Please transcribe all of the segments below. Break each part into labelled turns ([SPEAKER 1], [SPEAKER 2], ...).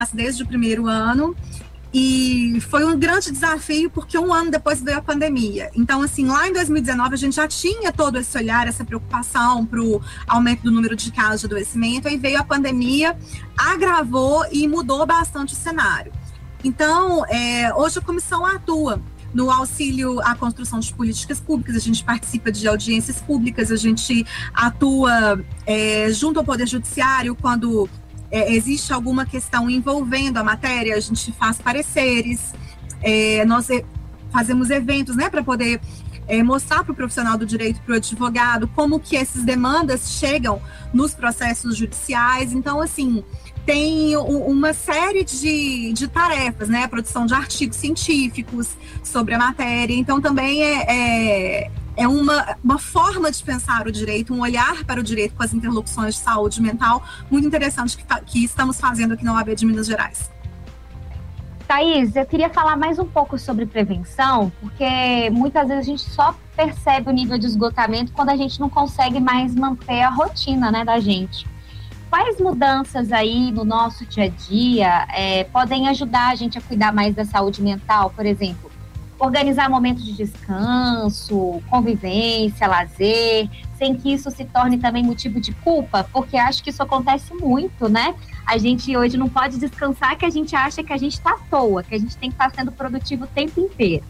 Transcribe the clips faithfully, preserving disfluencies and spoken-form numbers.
[SPEAKER 1] desde o primeiro ano. E foi um grande desafio, porque um ano depois veio a pandemia. Então, assim, lá em dois mil e dezenove, a gente já tinha todo esse olhar, essa preocupação para o aumento do número de casos de adoecimento, aí veio a pandemia, agravou e mudou bastante o cenário. Então, é, hoje a comissão atua no auxílio à construção de políticas públicas, a gente participa de audiências públicas, a gente atua é, junto ao Poder Judiciário quando É, existe alguma questão envolvendo a matéria, a gente faz pareceres, é, nós e, fazemos eventos, né, para poder é, mostrar para o profissional do direito, para o advogado, como que essas demandas chegam nos processos judiciais. Então, assim, tem u, uma série de, de tarefas, né, a produção de artigos científicos sobre a matéria. Então, também é... é É uma, uma forma de pensar o direito, um olhar para o direito com as interlocuções de saúde mental muito interessante que, que estamos fazendo aqui na O A B de Minas Gerais.
[SPEAKER 2] Thaís, eu queria falar mais um pouco sobre prevenção, porque muitas vezes a gente só percebe o nível de esgotamento quando a gente não consegue mais manter a rotina, né, da gente. Quais mudanças aí no nosso dia a dia é, podem ajudar a gente a cuidar mais da saúde mental, por exemplo? Organizar momentos de descanso, convivência, lazer, sem que isso se torne também motivo de culpa, porque acho que isso acontece muito, né? A gente hoje não pode descansar, que a gente acha que a gente está à toa, que a gente tem que estar sendo produtivo o tempo inteiro.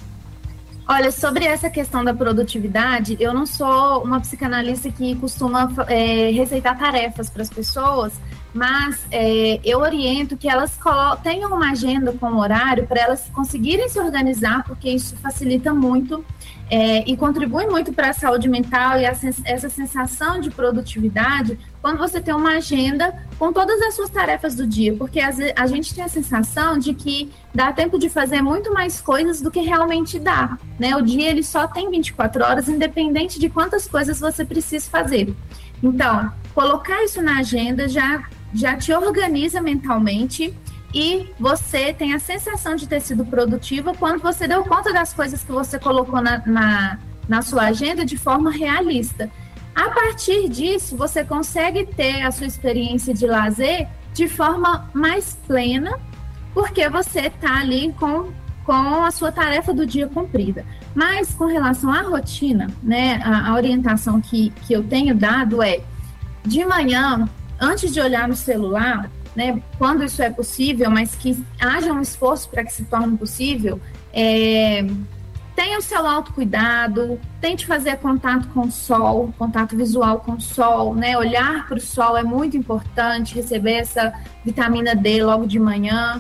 [SPEAKER 3] Olha, sobre essa questão da produtividade, eu não sou uma psicanalista que costuma é, receitar tarefas para as pessoas, mas é, eu oriento que elas tenham uma agenda com horário para elas conseguirem se organizar, porque isso facilita muito é, e contribui muito para a saúde mental e a, essa sensação de produtividade quando você tem uma agenda com todas as suas tarefas do dia, porque a, a gente tem a sensação de que dá tempo de fazer muito mais coisas do que realmente dá, né? O dia ele só tem vinte e quatro horas, independente de quantas coisas você precisa fazer. Então, colocar isso na agenda já já te organiza mentalmente e você tem a sensação de ter sido produtiva quando você deu conta das coisas que você colocou na, na, na sua agenda de forma realista. A partir disso, você consegue ter a sua experiência de lazer de forma mais plena, porque você está ali com, com a sua tarefa do dia cumprida. Mas com relação à rotina, né, a, a orientação que, que eu tenho dado é, de manhã, antes de olhar no celular, né, quando isso é possível, mas que haja um esforço para que se torne possível, é, tenha o seu autocuidado, tente fazer contato com o sol, contato visual com o sol, né, olhar para o sol é muito importante, receber essa vitamina D logo de manhã.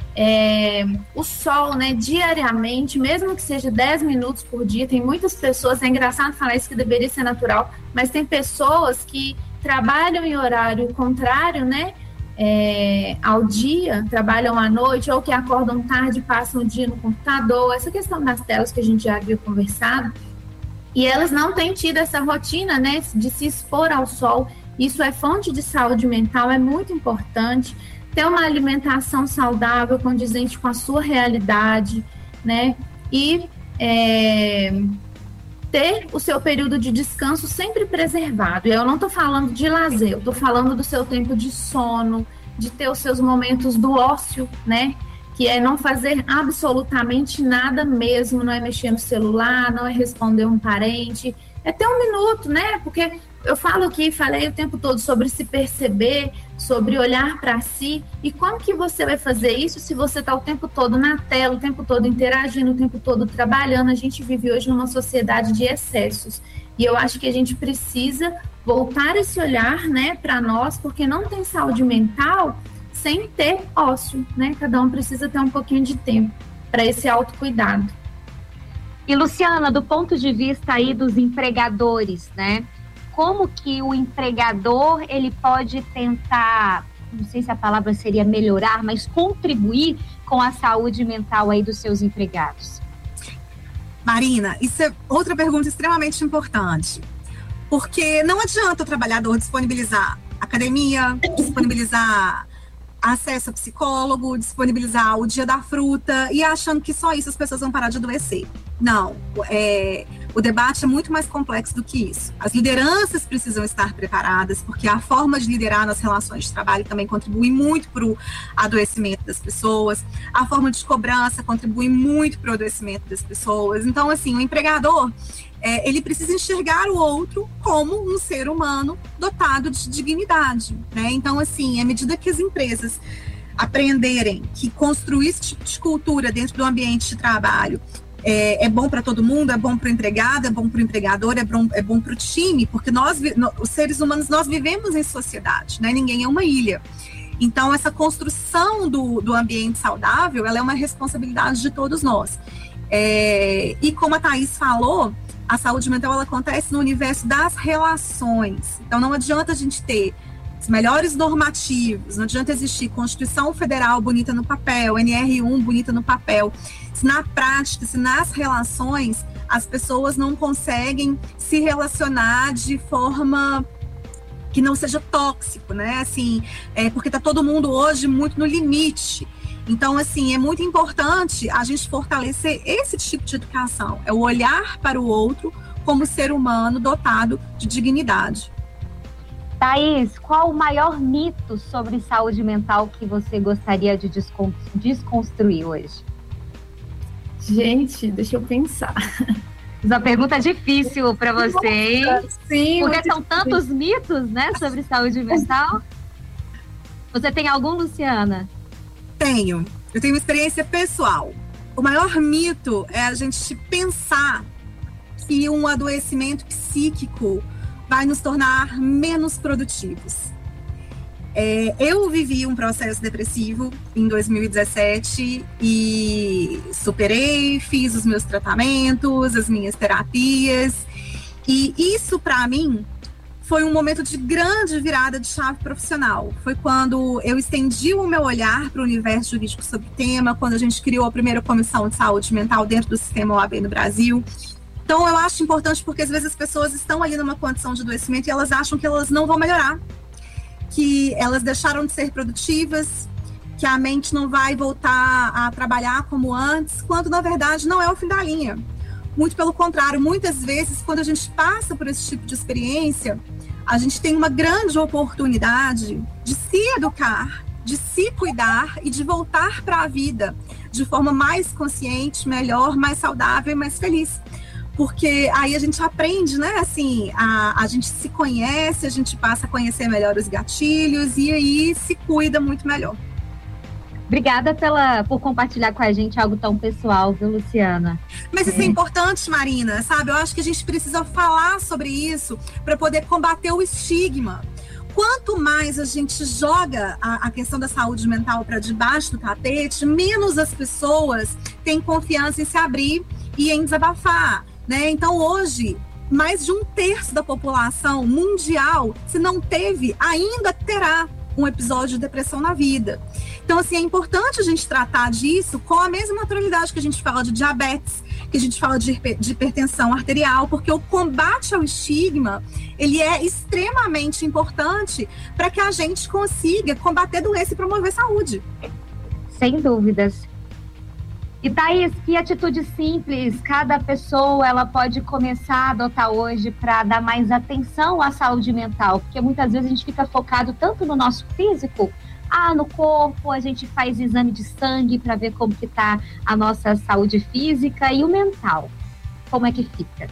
[SPEAKER 3] É, o sol, né, diariamente, mesmo que seja dez minutos por dia, tem muitas pessoas, é engraçado falar isso que deveria ser natural, mas tem pessoas que trabalham em horário contrário, né, é, ao dia, trabalham à noite, ou que acordam tarde, passam o dia no computador, essa questão das telas que a gente já viu conversado, e elas não têm tido essa rotina, né, de se expor ao sol. Isso é fonte de saúde mental, é muito importante. Ter uma alimentação saudável, condizente com a sua realidade, né, e é, ter o seu período de descanso sempre preservado. E eu não estou falando de lazer, eu estou falando do seu tempo de sono, de ter os seus momentos do ócio, né? Que é não fazer absolutamente nada mesmo, não é mexer no celular, não é responder um parente, é ter um minuto, né? Porque eu falo aqui, falei o tempo todo sobre se perceber, sobre olhar para si, e como que você vai fazer isso se você está o tempo todo na tela, o tempo todo interagindo, o tempo todo trabalhando? A gente vive hoje numa sociedade de excessos, e eu acho que a gente precisa voltar esse olhar, né, para nós, porque não tem saúde mental sem ter ócio, né? Cada um precisa ter um pouquinho de tempo para esse autocuidado.
[SPEAKER 2] E Luciana, do ponto de vista aí dos empregadores, né? Como que o empregador, ele pode tentar, não sei se a palavra seria melhorar, mas contribuir com a saúde mental aí dos seus empregados?
[SPEAKER 1] Marina, isso é outra pergunta extremamente importante, porque não adianta o trabalhador disponibilizar academia, disponibilizar acesso a psicólogo, disponibilizar o dia da fruta e achando que só isso as pessoas vão parar de adoecer. Não, é... o debate é muito mais complexo do que isso. As lideranças precisam estar preparadas, porque a forma de liderar nas relações de trabalho também contribui muito para o adoecimento das pessoas, a forma de cobrança contribui muito para o adoecimento das pessoas. Então, assim, o empregador, é, ele precisa enxergar o outro como um ser humano dotado de dignidade, né? Então, assim, à medida que as empresas aprenderem que construir esse tipo de cultura dentro do ambiente de trabalho é, é bom para todo mundo, é bom para o empregado, é bom para o empregador, é bom, é bom para o time, porque nós, os seres humanos, nós vivemos em sociedade, né? Ninguém é uma ilha. Então, essa construção do, do ambiente saudável, ela é uma responsabilidade de todos nós. É, e como a Thaís falou, a saúde mental, ela acontece no universo das relações. Então, não adianta a gente ter os melhores normativos, não adianta existir Constituição Federal bonita no papel, N R um bonita no papel, se na prática, se nas relações, as pessoas não conseguem se relacionar de forma que não seja tóxico, né? Assim, é, porque tá todo mundo hoje muito no limite. Então, assim, é muito importante a gente fortalecer esse tipo de educação, é o olhar para o outro como ser humano dotado de dignidade.
[SPEAKER 2] Thaís, qual o maior mito sobre saúde mental que você gostaria de descon- desconstruir hoje?
[SPEAKER 3] Gente, deixa eu pensar.
[SPEAKER 2] Uma pergunta difícil para você, hein?
[SPEAKER 3] Sim,
[SPEAKER 2] porque são tantos mitos, né, sobre saúde mental. Você tem algum, Luciana?
[SPEAKER 1] Tenho. Eu tenho uma experiência pessoal. O maior mito é a gente pensar que um adoecimento psíquico vai nos tornar menos produtivos. É, eu vivi um processo depressivo em dois mil e dezessete e superei, fiz os meus tratamentos, as minhas terapias, e isso, para mim, foi um momento de grande virada de chave profissional. Foi quando eu estendi o meu olhar para o universo jurídico sobre o tema, quando a gente criou a primeira comissão de saúde mental dentro do sistema O A B no Brasil. Então, eu acho importante porque, às vezes, as pessoas estão ali numa condição de adoecimento e elas acham que elas não vão melhorar, que elas deixaram de ser produtivas, que a mente não vai voltar a trabalhar como antes, quando, na verdade, não é o fim da linha. Muito pelo contrário, muitas vezes, quando a gente passa por esse tipo de experiência, a gente tem uma grande oportunidade de se educar, de se cuidar e de voltar para a vida de forma mais consciente, melhor, mais saudável e mais feliz. Porque aí a gente aprende, né, assim, a, a gente se conhece, a gente passa a conhecer melhor os gatilhos e aí se cuida muito melhor.
[SPEAKER 2] Obrigada pela, por compartilhar com a gente algo tão pessoal, viu, Luciana?
[SPEAKER 1] Mas isso é, é importante, Marina, sabe? Eu acho que a gente precisa falar sobre isso para poder combater o estigma. Quanto mais a gente joga a, a questão da saúde mental para debaixo do tapete, menos as pessoas têm confiança em se abrir e em desabafar, né? Então, hoje, mais de um terço da população mundial, se não teve, ainda terá um episódio de depressão na vida. Então, assim, é importante a gente tratar disso com a mesma naturalidade que a gente fala de diabetes, que a gente fala de, de hipertensão arterial, porque o combate ao estigma, ele é extremamente importante para que a gente consiga combater doença e promover saúde.
[SPEAKER 2] Sem dúvidas. E, Thaís, que atitude simples cada pessoa ela pode começar a adotar hoje para dar mais atenção à saúde mental? Porque muitas vezes a gente fica focado tanto no nosso físico, ah, no corpo, a gente faz exame de sangue para ver como que está a nossa saúde física e o mental. Como é que fica?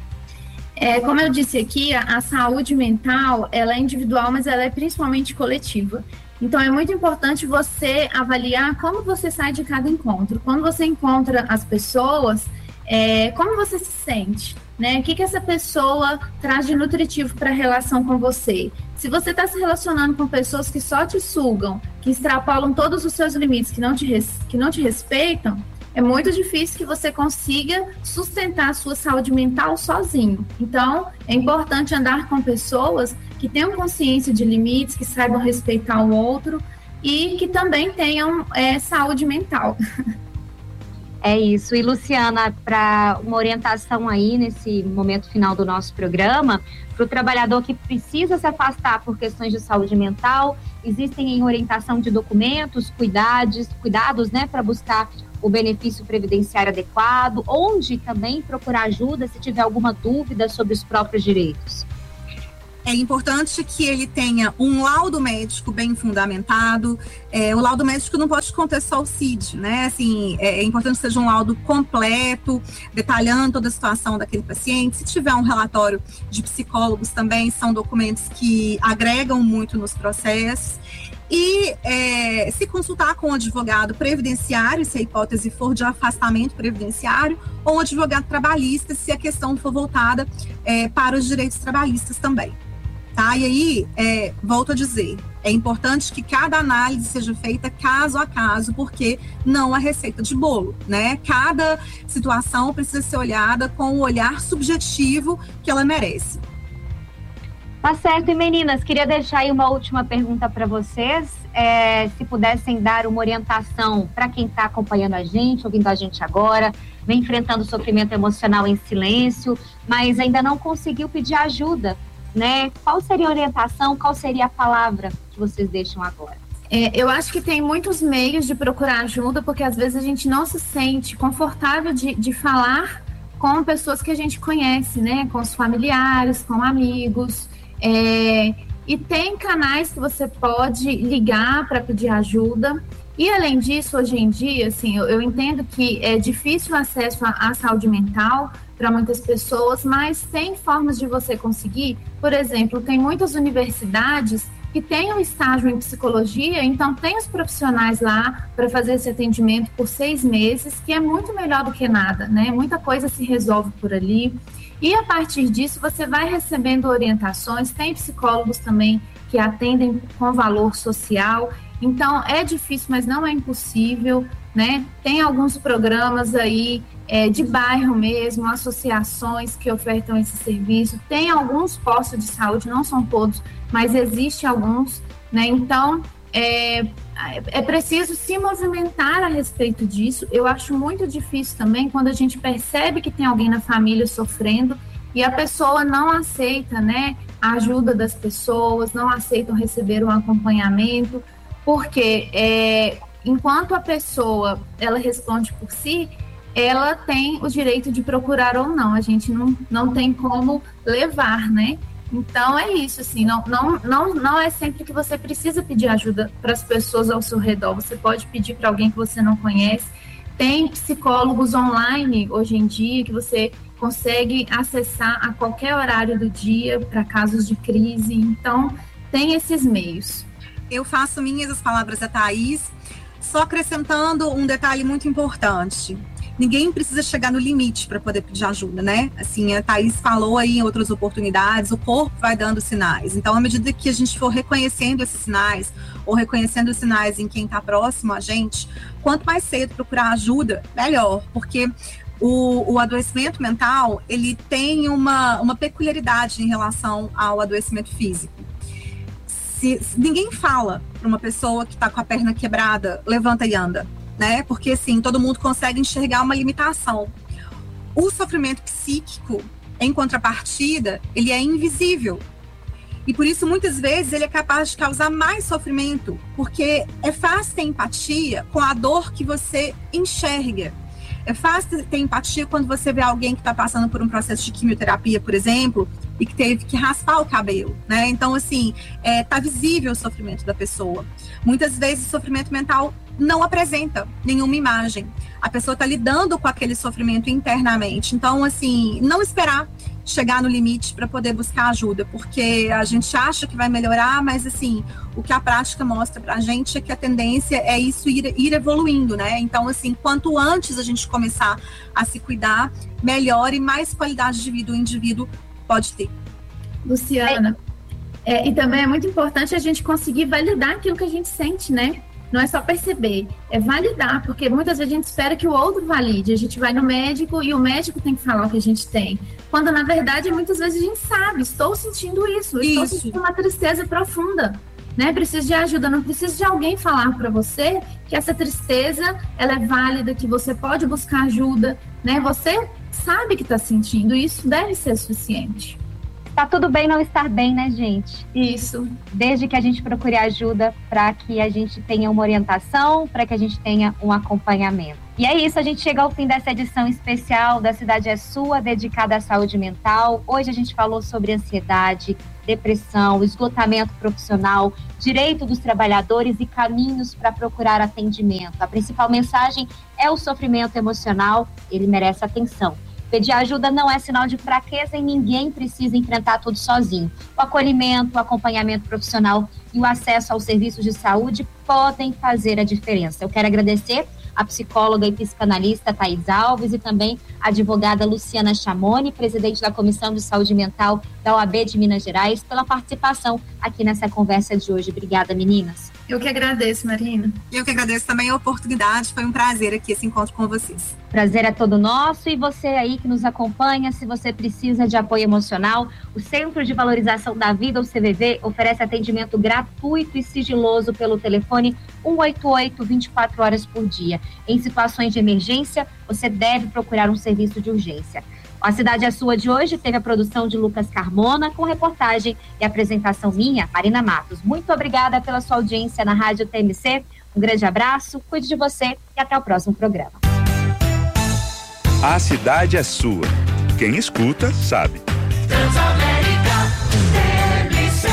[SPEAKER 3] É, como eu disse aqui, a, a saúde mental, ela é individual, mas ela é principalmente coletiva. Então, é muito importante você avaliar como você sai de cada encontro. Quando você encontra as pessoas, é, como você se sente, né? O que, que essa pessoa traz de nutritivo para a relação com você? Se você está se relacionando com pessoas que só te sugam, que extrapolam todos os seus limites, que não te, res, que não te respeitam, é muito difícil que você consiga sustentar a sua saúde mental sozinho. Então, é importante andar com pessoas que tenham consciência de limites, que saibam respeitar o outro e que também tenham é, saúde mental.
[SPEAKER 2] É isso. E, Luciana, para uma orientação aí nesse momento final do nosso programa, para o trabalhador que precisa se afastar por questões de saúde mental, existem em orientação de documentos, cuidados, cuidados, né, para buscar o benefício previdenciário adequado, onde também procurar ajuda se tiver alguma dúvida sobre os próprios direitos.
[SPEAKER 1] É importante que ele tenha um laudo médico bem fundamentado. É, o laudo médico não pode conter só o C I D, né? Assim, é, é importante que seja um laudo completo, detalhando toda a situação daquele paciente. Se tiver um relatório de psicólogos também, são documentos que agregam muito nos processos. E é, se consultar com um advogado previdenciário, se a hipótese for de afastamento previdenciário, ou um advogado trabalhista, se a questão for voltada é, para os direitos trabalhistas também. Tá? E aí, é, volto a dizer, é importante que cada análise seja feita caso a caso, porque não há receita de bolo, né? Cada situação precisa ser olhada com o olhar subjetivo que ela merece.
[SPEAKER 2] Tá certo. E meninas, queria deixar aí uma última pergunta para vocês. É, se pudessem dar uma orientação para quem está acompanhando a gente, ouvindo a gente agora, vem enfrentando sofrimento emocional em silêncio, mas ainda não conseguiu pedir ajuda, né? Qual seria a orientação, qual seria a palavra que vocês deixam agora?
[SPEAKER 3] É, eu acho que tem muitos meios de procurar ajuda, porque às vezes a gente não se sente confortável de, de falar com pessoas que a gente conhece, né? Com os familiares, com amigos. É, e tem canais que você pode ligar para pedir ajuda. E além disso, hoje em dia, assim, eu, eu entendo que é difícil o acesso à, à saúde mental para muitas pessoas, mas tem formas de você conseguir. Por exemplo, tem muitas universidades que têm um estágio em psicologia, então tem os profissionais lá para fazer esse atendimento por seis meses, que é muito melhor do que nada, né? Muita coisa se resolve por ali. E a partir disso, você vai recebendo orientações. Tem psicólogos também que atendem com valor social. Então, é difícil, mas não é impossível, né? Tem alguns programas aí é, de bairro mesmo, associações que ofertam esse serviço. Tem alguns postos de saúde, não são todos, mas existem alguns, né? Então, é, é preciso se movimentar a respeito disso. Eu acho muito difícil também quando a gente percebe que tem alguém na família sofrendo e a pessoa não aceita, né, a ajuda das pessoas, não aceitam receber um acompanhamento, porque é, enquanto a pessoa ela responde por si, ela tem o direito de procurar ou não. A gente não, não tem como levar, né? Então é isso, assim, não, não, não, não é sempre que você precisa pedir ajuda para as pessoas ao seu redor. Você pode pedir para alguém que você não conhece. Tem psicólogos online hoje em dia que você consegue acessar a qualquer horário do dia para casos de crise. Então tem esses meios.
[SPEAKER 1] Eu faço minhas as palavras da Thaís, só acrescentando um detalhe muito importante. Ninguém precisa chegar no limite para poder pedir ajuda, né? Assim, a Thaís falou aí em outras oportunidades, o corpo vai dando sinais. Então, à medida que a gente for reconhecendo esses sinais, ou reconhecendo os sinais em quem está próximo a gente, quanto mais cedo procurar ajuda, melhor. Porque o, o adoecimento mental, ele tem uma, uma peculiaridade em relação ao adoecimento físico. Se, se ninguém fala para uma pessoa que está com a perna quebrada, levanta e anda. Né? Porque, assim, todo mundo consegue enxergar uma limitação. O sofrimento psíquico, em contrapartida, ele é invisível. E por isso, muitas vezes, ele é capaz de causar mais sofrimento, porque é fácil ter empatia com a dor que você enxerga. É fácil ter empatia quando você vê alguém que está passando por um processo de quimioterapia, por exemplo, e que teve que raspar o cabelo, né? Então, assim, é, tá visível o sofrimento da pessoa. Muitas vezes, o sofrimento mental não apresenta nenhuma imagem. A pessoa está lidando com aquele sofrimento internamente. Então, assim, não esperar chegar no limite para poder buscar ajuda, porque a gente acha que vai melhorar, mas, assim, o que a prática mostra para a gente é que a tendência é isso ir, ir evoluindo, né? Então, assim, quanto antes a gente começar a se cuidar, melhor e mais qualidade de vida o indivíduo pode ter.
[SPEAKER 3] Luciana, é, e também é muito importante a gente conseguir validar aquilo que a gente sente, né? Não é só perceber, é validar, porque muitas vezes a gente espera que o outro valide. A gente vai no médico e o médico tem que falar o que a gente tem. Quando, na verdade, muitas vezes a gente sabe, estou sentindo isso,
[SPEAKER 1] isso.
[SPEAKER 3] estou sentindo uma tristeza profunda. né? Preciso de ajuda, não preciso de alguém falar para você que essa tristeza, ela é válida, que você pode buscar ajuda, né? Você sabe que está sentindo, e isso deve ser suficiente.
[SPEAKER 2] Tá tudo bem não estar bem, né, gente?
[SPEAKER 3] Isso.
[SPEAKER 2] Desde que a gente procure ajuda para que a gente tenha uma orientação, para que a gente tenha um acompanhamento. E é isso, a gente chega ao fim dessa edição especial da Cidade é Sua, dedicada à saúde mental. Hoje a gente falou sobre ansiedade, depressão, esgotamento profissional, direito dos trabalhadores e caminhos para procurar atendimento. A principal mensagem é o sofrimento emocional, ele merece atenção. Pedir ajuda não é sinal de fraqueza e ninguém precisa enfrentar tudo sozinho. O acolhimento, o acompanhamento profissional e o acesso aos serviços de saúde podem fazer a diferença. Eu quero agradecer a psicóloga e psicanalista Thaís Alves e também a advogada Luciana Chamoni, presidente da Comissão de Saúde Mental da O A B de Minas Gerais, pela participação aqui nessa conversa de hoje. Obrigada, meninas.
[SPEAKER 3] Eu que agradeço, Marina.
[SPEAKER 1] Eu que agradeço também a oportunidade, foi um prazer aqui esse encontro com vocês.
[SPEAKER 2] Prazer é todo nosso, e você aí que nos acompanha, se você precisa de apoio emocional, o Centro de Valorização da Vida, o C V V, oferece atendimento gratuito e sigiloso pelo telefone um oito oito, vinte e quatro horas por dia. Em situações de emergência, você deve procurar um serviço de urgência. A Cidade é Sua de hoje teve a produção de Lucas Carmona, com reportagem e apresentação minha, Marina Matos. Muito obrigada pela sua audiência na Rádio T M C. Um grande abraço, cuide de você e até o próximo programa.
[SPEAKER 4] A Cidade é Sua. Quem escuta, sabe.
[SPEAKER 5] Transamérica T M C.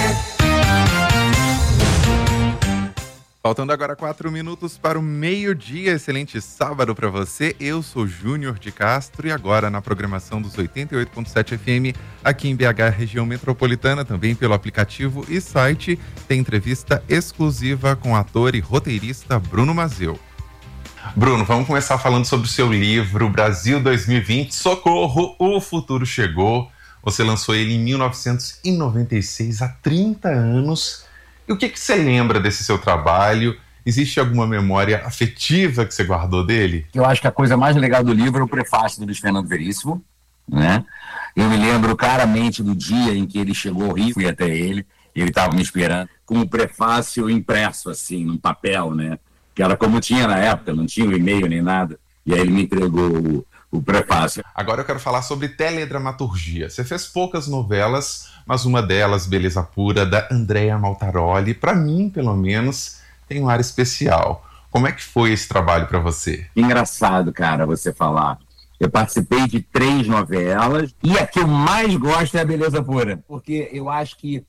[SPEAKER 6] Faltando agora quatro minutos para o meio-dia. Excelente sábado para você. Eu sou Júnior de Castro e agora na programação dos oitenta e oito ponto sete F M aqui em B H, região metropolitana, também pelo aplicativo e site, tem entrevista exclusiva com o ator e roteirista Bruno Mazzeo. Bruno, vamos começar falando sobre o seu livro Brasil dois mil e vinte, Socorro, o futuro chegou. Você lançou ele em mil novecentos e noventa e seis, há trinta anos. E o que, que você lembra desse seu trabalho? Existe alguma memória afetiva que você guardou dele?
[SPEAKER 7] Eu acho que a coisa mais legal do livro é o prefácio do Luiz Fernando Veríssimo, né? Eu me lembro claramente do dia em que ele chegou ao Rio, fui até ele, ele estava me esperando, com o prefácio impresso, assim, num papel, né? Que era como tinha na época, não tinha o e-mail nem nada. E aí ele me entregou o, o prefácio.
[SPEAKER 6] Agora eu quero falar sobre teledramaturgia. Você fez poucas novelas, mas uma delas, Beleza Pura, da Andréa Maltaroli, para mim, pelo menos, tem um ar especial. Como é que foi esse trabalho para você?
[SPEAKER 7] Engraçado, cara, você falar. Eu participei de três novelas e a que eu mais gosto é a Beleza Pura, porque eu acho que,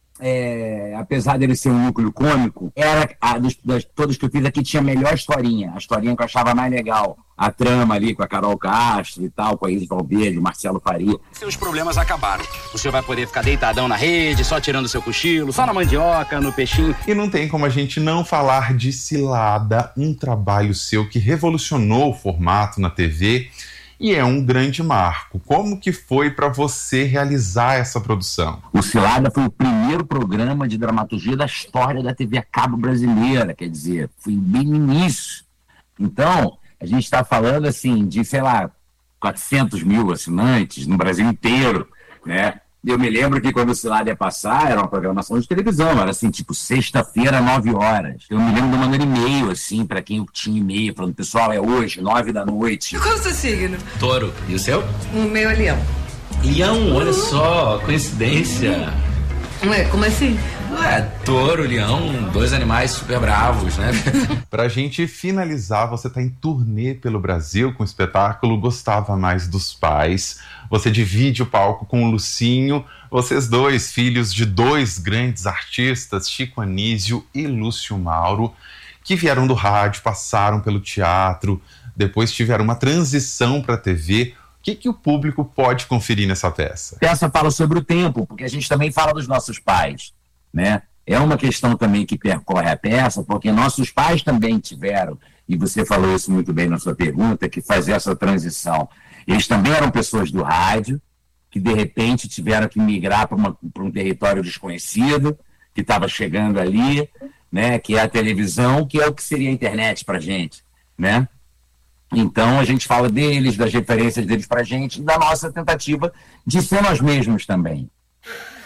[SPEAKER 7] é, apesar dele ser um núcleo cômico, era a dos, das, todas que eu fiz aqui tinha a melhor historinha, a historinha que eu achava mais legal. A trama ali com a Carol Castro e tal, com a Isis Valverde, o Marcelo Faria.
[SPEAKER 8] Seus problemas acabaram. O senhor vai poder ficar deitadão na rede, só tirando seu cochilo, só na mandioca, no peixinho.
[SPEAKER 6] E não tem como a gente não falar de Cilada, um trabalho seu que revolucionou o formato na T V e é um grande marco. Como que foi para você realizar essa produção?
[SPEAKER 7] O Cilada foi o primeiro programa de dramaturgia da história da T V a cabo brasileira, quer dizer, foi bem no início. Então, a gente está falando, assim, de, sei lá, quatrocentos mil assinantes no Brasil inteiro, né? Eu me lembro que quando o Cilada ia passar, era uma programação de televisão, era assim, tipo, sexta-feira, nove horas. Eu me lembro de mandar e-mail, assim, para quem tinha e-mail, falando, pessoal, é hoje, nove da noite.
[SPEAKER 9] Qual é o seu signo?
[SPEAKER 8] Touro. E o seu?
[SPEAKER 9] O meu é leão.
[SPEAKER 8] Leão, olha só, coincidência.
[SPEAKER 9] Ué, como assim?
[SPEAKER 8] Ué, touro, leão, dois animais super bravos, né?
[SPEAKER 6] Pra gente finalizar, você tá em turnê pelo Brasil com o espetáculo Gostava Mais dos Pais. Você divide o palco com o Lucinho, vocês dois, filhos de dois grandes artistas, Chico Anísio e Lúcio Mauro, que vieram do rádio, passaram pelo teatro, depois tiveram uma transição para a T V. O que, que o público pode conferir nessa peça?
[SPEAKER 7] A peça fala sobre o tempo, porque a gente também fala dos nossos pais, né? É uma questão também que percorre a peça, porque nossos pais também tiveram, e você falou isso muito bem na sua pergunta, que fazer essa transição. Eles também eram pessoas do rádio, que de repente tiveram que migrar para um território desconhecido, que estava chegando ali, né? Que é a televisão, que é o que seria a internet para a gente, né? Então, a gente fala deles, das referências deles pra gente e da nossa tentativa de ser nós mesmos também.
[SPEAKER 10] Dois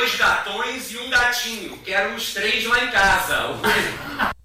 [SPEAKER 10] dois gatões e um gatinho. Quero os três lá em casa.